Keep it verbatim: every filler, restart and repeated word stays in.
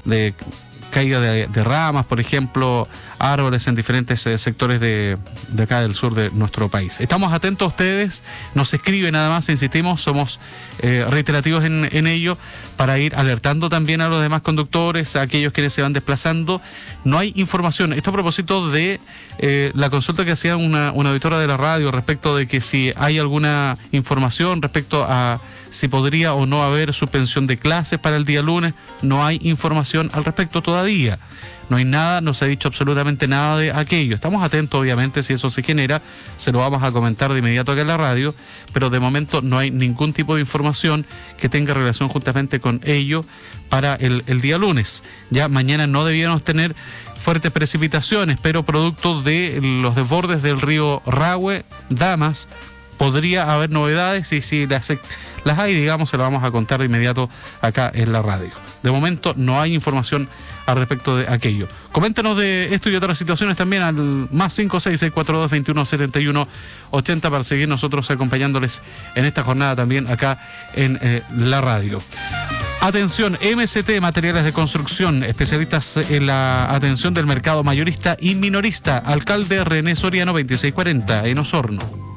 de caída de, de ramas, por ejemplo, árboles en diferentes eh, sectores de, de acá del sur de nuestro país. Estamos atentos a ustedes, nos escriben nada más, insistimos, somos eh, reiterativos en, en ello, para ir alertando también a los demás conductores, a aquellos quienes se van desplazando. No hay información. Esto a propósito de eh, la consulta que hacía una, una auditora de la radio respecto de que si hay alguna información respecto a si podría o no haber suspensión de clases para el día lunes. No hay información al respecto todavía. No hay nada, no se ha dicho absolutamente nada de aquello. Estamos atentos, obviamente, si eso se genera, se lo vamos a comentar de inmediato acá en la radio, pero de momento no hay ningún tipo de información que tenga relación justamente con ello para el, el día lunes. Ya mañana no debíamos tener fuertes precipitaciones, pero producto de los desbordes del río Rahue, Damas, podría haber novedades y si las, las hay, digamos, se las vamos a contar de inmediato acá en la radio. De momento no hay información al respecto de aquello. Coméntanos de esto y otras situaciones también al más cinco seis seis cuatro dos veintiuno setenta y uno ochenta para seguir nosotros acompañándoles en esta jornada también acá en eh, la radio. Atención, M C T Materiales de Construcción, especialistas en la atención del mercado mayorista y minorista. Alcalde René Soriano veintiséis cuarenta en Osorno.